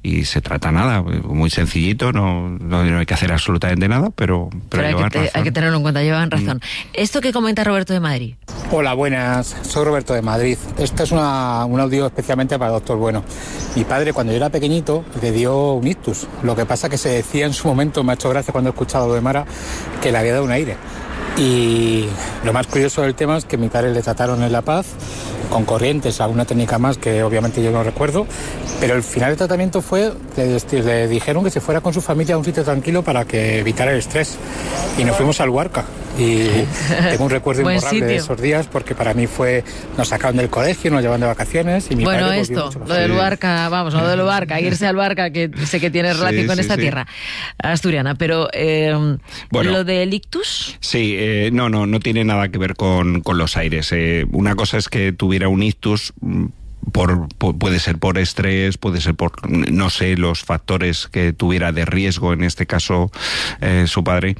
y se trata nada, muy sencillito, no hay que hacer absolutamente nada, pero hay que tenerlo en cuenta, llevan razón. Esto que comenta Roberto de Madrid. Hola, buenas, soy Roberto de Madrid. Esto es un audio especialmente para el doctor Bueno. Mi padre, cuando yo era pequeñito, le dio un ictus. Lo que pasa que se decía en su momento, me ha hecho gracia cuando he escuchado lo de Mara, que le había dado un aire. Y lo más curioso del tema es que mi padre le trataron en La Paz con corrientes, alguna técnica más que obviamente yo no recuerdo, pero el final del tratamiento fue, le dijeron que se fuera con su familia a un sitio tranquilo para que evitara el estrés, y nos fuimos al Luarca, y tengo un recuerdo imborrable de esos días, porque para mí nos sacaron del colegio, nos llevaban de vacaciones, y mi padre esto, lo del Luarca, lo del Luarca, irse al Luarca, que sé que tiene relación con esta tierra asturiana, pero lo del ictus... Sí, no tiene nada que ver con los aires. Una cosa es que tuviera un ictus, puede ser por estrés, puede ser por, no sé, los factores que tuviera de riesgo, en este caso su padre.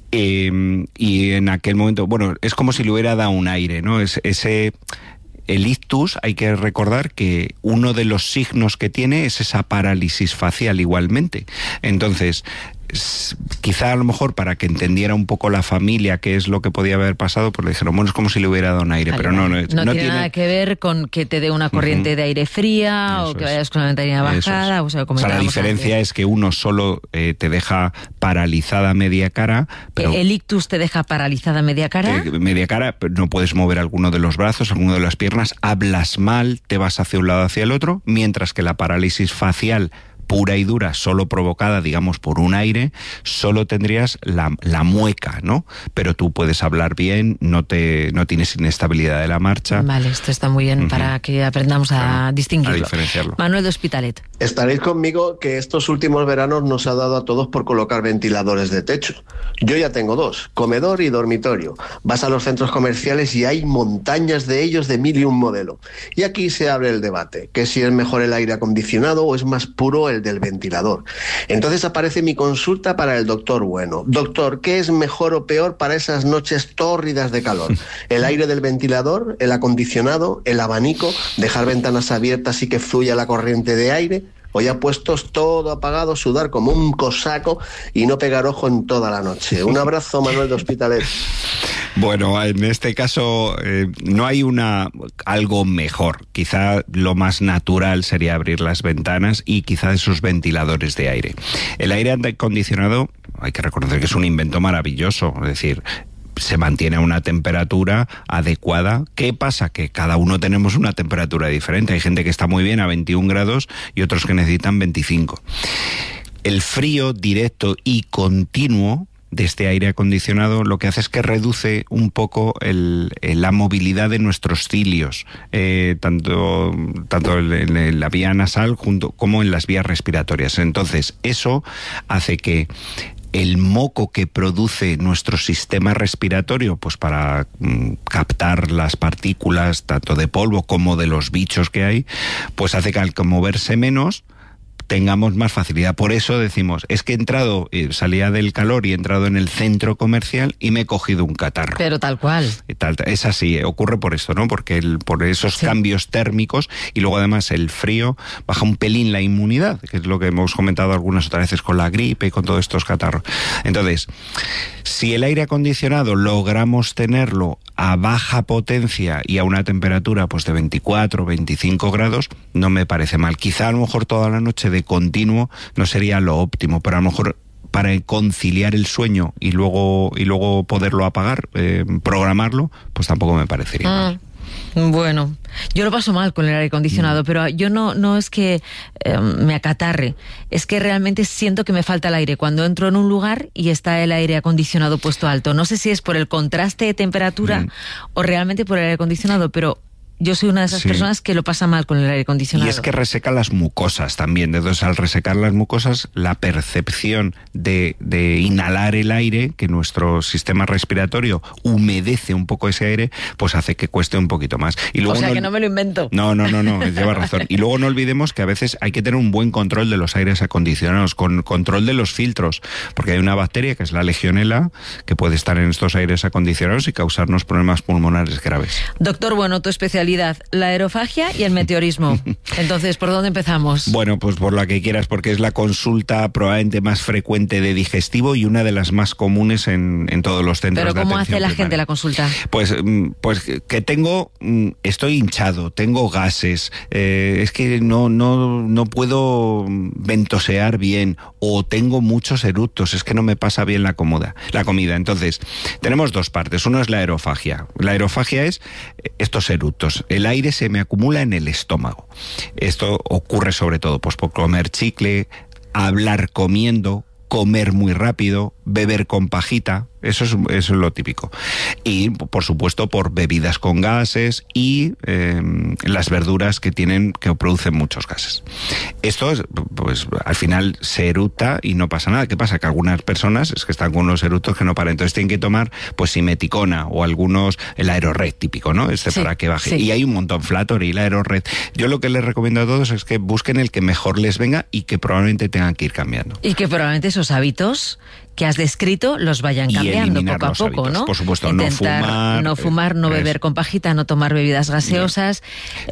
Y en aquel momento, es como si le hubiera dado un aire, ¿no? El ictus, hay que recordar que uno de los signos que tiene es esa parálisis facial igualmente. Entonces, quizá a lo mejor para que entendiera un poco la familia qué es lo que podía haber pasado, pues le dijeron, es como si le hubiera dado un aire, pero no tiene nada que ver con que te dé una corriente de aire fría, eso o que vayas con la ventanilla bajada. O sea, la diferencia es que uno solo te deja paralizada media cara. Pero ¿el ictus te deja paralizada media cara? Media cara, no puedes mover alguno de los brazos, alguno de las piernas, hablas mal, te vas hacia un lado hacia el otro, mientras que la parálisis facial pura y dura, solo provocada, digamos, por un aire, solo tendrías la mueca, ¿no? Pero tú puedes hablar bien, no tienes inestabilidad de la marcha. Vale, esto está muy bien para que aprendamos a distinguirlo. A diferenciarlo. Manuel de Hospitalet. Estaréis conmigo que estos últimos veranos nos ha dado a todos por colocar ventiladores de techo. Yo ya tengo 2, comedor y dormitorio. Vas a los centros comerciales y hay montañas de ellos de 1000 y un modelo. Y aquí se abre el debate, que si es mejor el aire acondicionado o es más puro el del ventilador. Entonces aparece mi consulta para el doctor Bueno. Doctor, ¿qué es mejor o peor para esas noches tórridas de calor? ¿El aire del ventilador, el acondicionado, el abanico, dejar ventanas abiertas y que fluya la corriente de aire? O ya puestos, todo apagado, sudar como un cosaco y no pegar ojo en toda la noche. Un abrazo, Manuel de Hospitalet. Bueno, en este caso no hay algo mejor. Quizá lo más natural sería abrir las ventanas y quizá esos ventiladores de aire. El aire acondicionado, hay que reconocer que es un invento maravilloso, es decir, se mantiene a una temperatura adecuada. ¿Qué pasa? Que cada uno tenemos una temperatura diferente. Hay gente que está muy bien a 21 grados y otros que necesitan 25. El frío directo y continuo de este aire acondicionado lo que hace es que reduce un poco la movilidad de nuestros cilios, tanto en la vía nasal como en las vías respiratorias. Entonces, eso hace que el moco que produce nuestro sistema respiratorio, pues para captar las partículas tanto de polvo como de los bichos que hay, pues hace que al moverse menos tengamos más facilidad. Por eso decimos, es que he entrado, salía del calor y he entrado en el centro comercial y me he cogido un catarro. Pero tal cual. Es así, ocurre por esto, ¿no? Porque por esos cambios térmicos, y luego además el frío baja un pelín la inmunidad, que es lo que hemos comentado algunas otras veces con la gripe y con todos estos catarros. Entonces, si el aire acondicionado logramos tenerlo a baja potencia y a una temperatura pues de 24, 25 grados, no me parece mal. Quizá a lo mejor toda la noche de continuo no sería lo óptimo, pero a lo mejor para conciliar el sueño y luego poderlo apagar, programarlo, pues tampoco me parecería mal. Bueno, yo lo paso mal con el aire acondicionado, pero yo no es que me acatarre, es que realmente siento que me falta el aire cuando entro en un lugar y está el aire acondicionado puesto alto. No sé si es por el contraste de temperatura o realmente por el aire acondicionado, pero yo soy una de esas personas que lo pasa mal con el aire acondicionado. Y es que reseca las mucosas también. Entonces, al resecar las mucosas, la percepción de inhalar el aire, que nuestro sistema respiratorio humedece un poco ese aire, pues hace que cueste un poquito más. Y luego que no me lo invento. No, lleva razón. Y luego no olvidemos que a veces hay que tener un buen control de los aires acondicionados, con control de los filtros, porque hay una bacteria que es la Legionela, que puede estar en estos aires acondicionados y causarnos problemas pulmonares graves. Doctor Bueno, tu especialidad Navidad, la aerofagia y el meteorismo. Entonces, ¿por dónde empezamos? Bueno, pues por la que quieras, porque es la consulta probablemente más frecuente de digestivo y una de las más comunes en todos los centros de atención. ¿Pero cómo hace la primaria. gente la consulta? Pues que estoy hinchado, tengo gases, es que no puedo ventosear bien, o tengo muchos eructos, es que no me pasa bien la comida. Entonces, tenemos dos partes. Uno es la aerofagia. La aerofagia es estos eructos. El aire se me acumula en el estómago. Esto ocurre sobre todo pues, por comer chicle, hablar comiendo, comer muy rápido, beber con pajita. Eso es lo típico. Y, por supuesto, por bebidas con gases y las verduras que producen muchos gases. Esto, pues, al final se eructa y no pasa nada. ¿Qué pasa? Que algunas personas es que están con unos eructos que no paran. Entonces tienen que tomar, pues, simeticona o algunos, el Aerored típico, ¿no? Para que baje. Sí. Y hay un montón, Flatoril, Aerored. Yo lo que les recomiendo a todos es que busquen el que mejor les venga y que probablemente tengan que ir cambiando. Y que probablemente esos hábitos que has descrito los vayan cambiando poco a poco, hábitos, ¿no? Por supuesto, no fumar, no beber con pajita, no tomar bebidas gaseosas,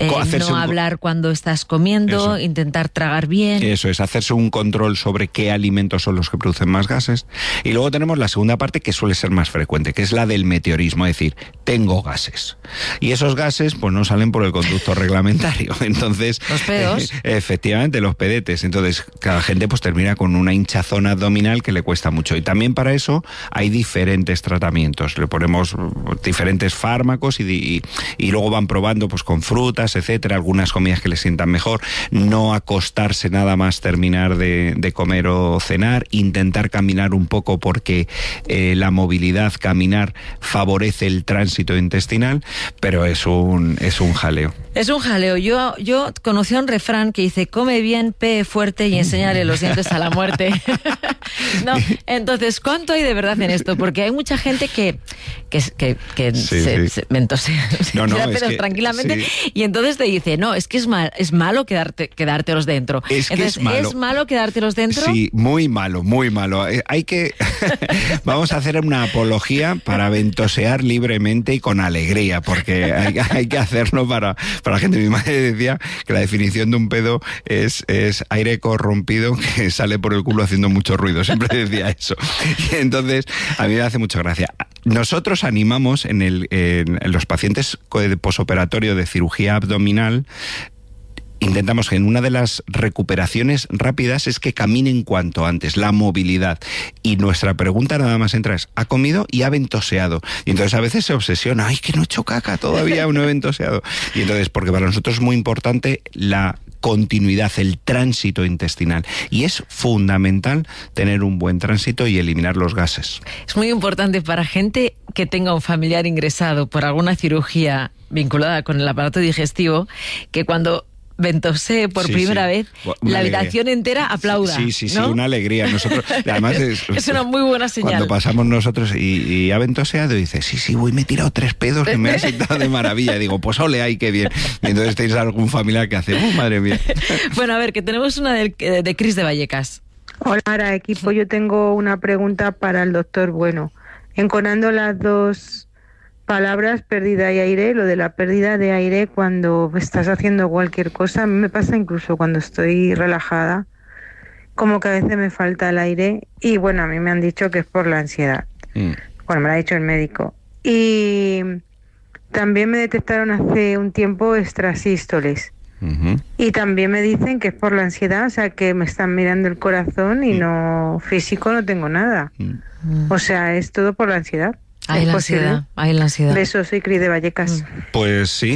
no hablar cuando estás comiendo, intentar tragar bien. Eso es, hacerse un control sobre qué alimentos son los que producen más gases. Y luego tenemos la segunda parte que suele ser más frecuente, que es la del meteorismo, es decir, tengo gases. Y esos gases pues no salen por el conducto reglamentario. Entonces, los pedos. Efectivamente, los pedetes. Entonces, cada gente pues termina con una hinchazón abdominal que le cuesta mucho. Y también para eso hay diferentes tratamientos. Le ponemos diferentes fármacos y luego van probando pues con frutas, etcétera, algunas comidas que les sientan mejor. No acostarse nada más terminar de comer o cenar. Intentar caminar un poco porque la movilidad, caminar, favorece el tránsito intestinal, pero es un jaleo. Es un jaleo. Yo conocí un refrán que dice: come bien, pee fuerte y enséñale los dientes a la muerte. No, entonces, ¿cuánto hay de verdad en esto? Porque hay mucha gente que se mentosea, tira pedos tranquilamente, y entonces te dice, no, es que es malo quedártelos dentro. ¿Es malo quedártelos dentro? Sí, muy malo, muy malo. Hay que... Vamos a hacer una apología para ventosear libremente y con alegría, porque hay que hacerlo para la gente. Mi madre decía que la definición de un pedo es aire corrompido que sale por el culo haciendo mucho ruido. Siempre decía eso. Y entonces, a mí me hace mucha gracia. Nosotros animamos en los pacientes de posoperatorio de cirugía abdominal, intentamos que en una de las recuperaciones rápidas es que caminen cuanto antes, la movilidad. Y nuestra pregunta nada más entra es, ¿ha comido y ha ventoseado? Y entonces a veces se obsesiona, ¡ay, que no he hecho caca todavía, no he ventoseado! Y entonces, porque para nosotros es muy importante la continuidad, el tránsito intestinal. Y es fundamental tener un buen tránsito y eliminar los gases. Es muy importante para gente que tenga un familiar ingresado por alguna cirugía vinculada con el aparato digestivo, que cuando ventosee por primera vez, la habitación entera aplauda. Sí, ¿no? Una alegría. Nosotros, además es una muy buena señal. Cuando pasamos nosotros y ha ventoseado, dice, sí, me he tirado 3 pedos que me ha sentado de maravilla. Y digo, pues ole, ay, qué bien. Y entonces tenéis algún familiar que hace, madre mía. Bueno, a ver, que tenemos una de Cris de Vallecas. Hola, equipo. Yo tengo una pregunta para el doctor Bueno. Enconando las dos palabras, pérdida y aire, lo de la pérdida de aire cuando estás haciendo cualquier cosa, a mí me pasa incluso cuando estoy relajada, como que a veces me falta el aire, y bueno, a mí me han dicho que es por la ansiedad. Bueno, me lo ha dicho el médico. Y también me detectaron hace un tiempo extrasístoles. Y también me dicen que es por la ansiedad, o sea, que me están mirando el corazón y no físico, no tengo nada. O sea, es todo por la ansiedad. Hay la ansiedad. Besos, soy Cris de Vallecas. Pues sí,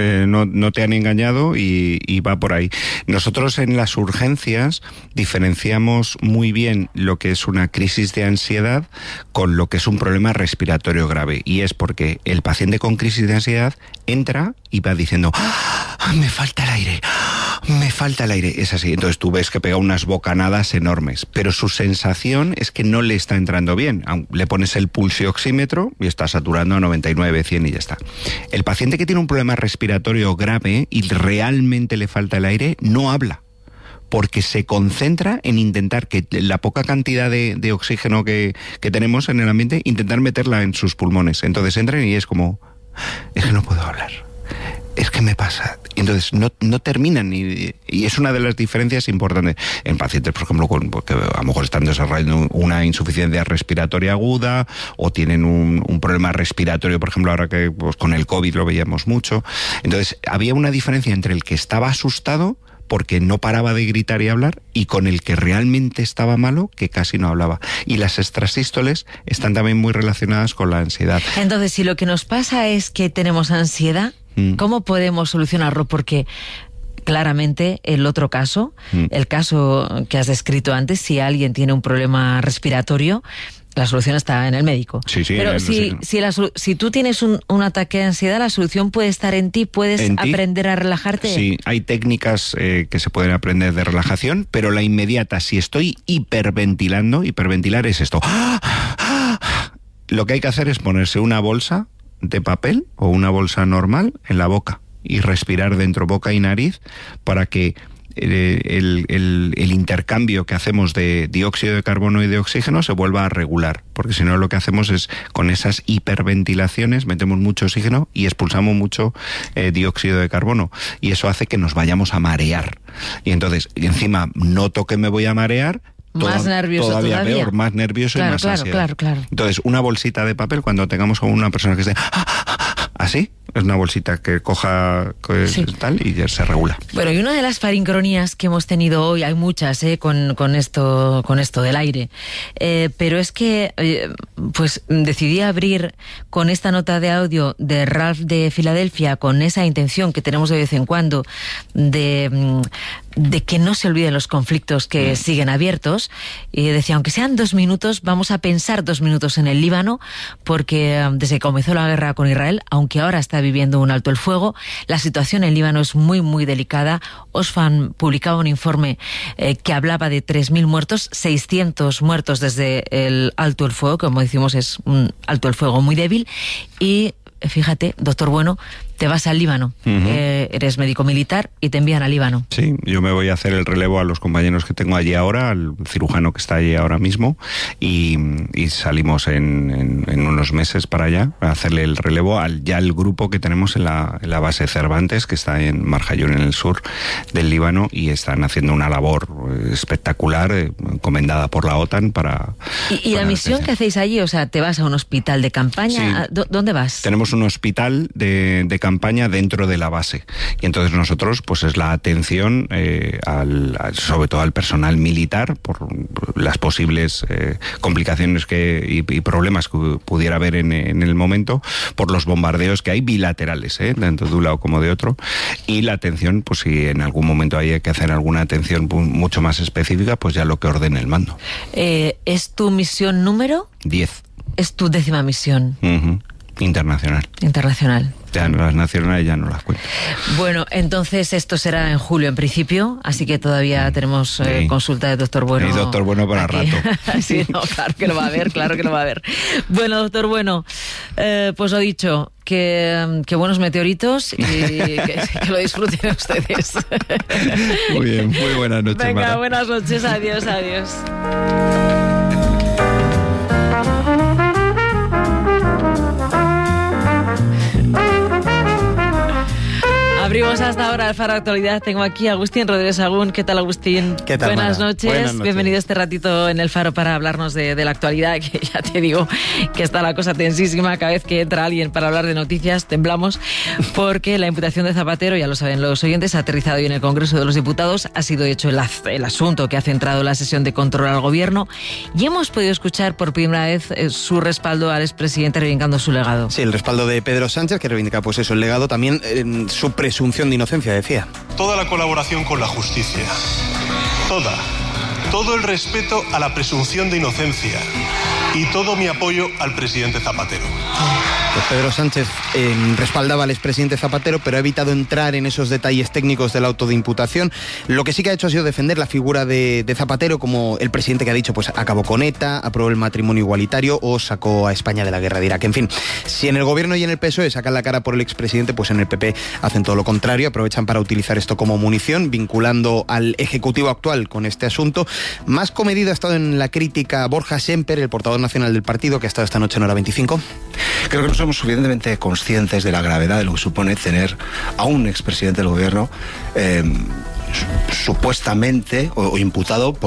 no te han engañado y va por ahí. Nosotros en las urgencias diferenciamos muy bien lo que es una crisis de ansiedad con lo que es un problema respiratorio grave. Y es porque el paciente con crisis de ansiedad entra y va diciendo, me falta el aire, me falta el aire. Es así. Entonces tú ves que pega unas bocanadas enormes, pero su sensación es que no le está entrando bien. Le pones el pulsioxímetro y está saturando a 99, 100 y ya está. El paciente que tiene un problema respiratorio grave y realmente le falta el aire, no habla, porque se concentra en intentar que la poca cantidad de oxígeno que tenemos en el ambiente, intentar meterla en sus pulmones. Entonces entran y es como, es que no puedo hablar. es que me pasa. Entonces no terminan y es una de las diferencias importantes en pacientes, por ejemplo, porque a lo mejor están desarrollando una insuficiencia respiratoria aguda o tienen un problema respiratorio, por ejemplo, ahora que pues, con el COVID lo veíamos mucho. Entonces había una diferencia entre el que estaba asustado porque no paraba de gritar y hablar, y con el que realmente estaba malo, que casi no hablaba. Y las extrasístoles están también muy relacionadas con la ansiedad. Entonces, si lo que nos pasa es que tenemos ansiedad, ¿cómo podemos solucionarlo? Porque claramente el otro caso, el caso que has descrito antes, si alguien tiene un problema respiratorio, la solución está en el médico. Sí, pero si tú tienes un ataque de ansiedad, la solución puede estar en ti. ¿Puedes aprender a relajarte? Sí, hay técnicas que se pueden aprender de relajación, pero la inmediata, si estoy hiperventilando, hiperventilar es esto. Lo que hay que hacer es ponerse una bolsa de papel o una bolsa normal en la boca y respirar dentro boca y nariz para que el intercambio que hacemos de dióxido de carbono y de oxígeno se vuelva a regular, porque si no lo que hacemos es, con esas hiperventilaciones, metemos mucho oxígeno y expulsamos mucho dióxido de carbono, y eso hace que nos vayamos a marear. Y entonces, encima, noto que me voy a marear, más nervioso todavía. Peor, más nervioso y más ansiedad. Claro. Entonces, una bolsita de papel, cuando tengamos a una persona que esté así, es una bolsita que coja tal y ya se regula. Bueno, y una de las farincronías que hemos tenido hoy, hay muchas con esto del aire, pero es que pues decidí abrir con esta nota de audio de Ralph de Filadelfia, con esa intención que tenemos de vez en cuando de que no se olviden los conflictos que siguen abiertos, y decía, aunque sean 2 minutos, vamos a pensar 2 minutos en el Líbano, porque desde que comenzó la guerra con Israel, aunque ahora está viviendo un alto el fuego, la situación en Líbano es muy, muy delicada. Oxfam publicaba un informe que hablaba de 3.000 muertos, 600 muertos desde el alto el fuego, como decimos, es un alto el fuego muy débil, y fíjate, doctor Bueno, te vas al Líbano, eres médico militar y te envían al Líbano. Sí, yo me voy a hacer el relevo a los compañeros que tengo allí ahora, al cirujano que está allí ahora mismo, y salimos en unos meses para allá a hacerle el relevo al grupo que tenemos en la base Cervantes, que está en Marjayún, en el sur del Líbano, y están haciendo una labor espectacular, encomendada por la OTAN para... ¿Y la misión que hacéis allí? O sea, ¿te vas a un hospital de campaña? Sí. ¿Dónde vas? Tenemos un hospital de campaña dentro de la base, y entonces nosotros pues es la atención sobre todo al personal militar por las posibles complicaciones y problemas que pudiera haber en el momento, por los bombardeos que hay bilaterales, tanto de un lado como de otro, y la atención, pues si en algún momento hay que hacer alguna atención mucho más específica, pues ya lo que ordene el mando. ¿Es tu misión número? 10. Es tu 10ª misión. Internacional. Ya las nacionales ya no las cuento. Bueno, entonces esto será en julio en principio, así que todavía tenemos consulta de doctor Bueno. Y doctor Bueno para rato. Sí, no, claro que lo va a haber, Bueno, doctor Bueno, pues lo dicho, que buenos meteoritos y que lo disfruten ustedes. Muy bien, muy buenas noches. Venga, Mara. buenas noches, adiós. Abrimos hasta ahora el Faro Actualidad. Tengo aquí a Agustín Rodríguez Agún. ¿Qué tal, Agustín? ¿Qué tal, Buenas Mara? noches. Buenas noches. Bienvenido a este ratito en el Faro para hablarnos de la actualidad, que ya te digo que está la cosa tensísima. Cada vez que entra alguien para hablar de noticias temblamos, porque la imputación de Zapatero, ya lo saben los oyentes, ha aterrizado hoy en el Congreso de los Diputados. Ha sido de hecho el asunto que ha centrado la sesión de control al gobierno, y hemos podido escuchar por primera vez su respaldo al expresidente reivindicando su legado. Sí, el respaldo de Pedro Sánchez, que reivindica pues eso, el legado, también su presunción de inocencia, decía. Toda la colaboración con la justicia, todo el respeto a la presunción de inocencia y todo mi apoyo al presidente Zapatero. Pues Pedro Sánchez respaldaba al expresidente Zapatero, pero ha evitado entrar en esos detalles técnicos del auto de imputación. Lo que sí que ha hecho ha sido defender la figura de Zapatero como el presidente que ha dicho, pues acabó con ETA, aprobó el matrimonio igualitario o sacó a España de la guerra de Irak. En fin, si en el gobierno y en el PSOE sacan la cara por el expresidente, pues en el PP hacen todo lo contrario, aprovechan para utilizar esto como munición, vinculando al Ejecutivo actual con este asunto. Más comedido ha estado en la crítica Borja Semper, el portavoz nacional del partido, que ha estado esta noche en Hora 25. Creo que somos suficientemente conscientes de la gravedad de lo que supone tener a un expresidente del gobierno supuestamente o imputado por